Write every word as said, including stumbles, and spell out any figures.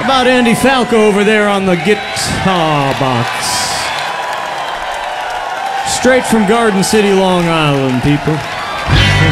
about Andy Falco over there on the guitar box? Straight from Garden City, Long Island, people.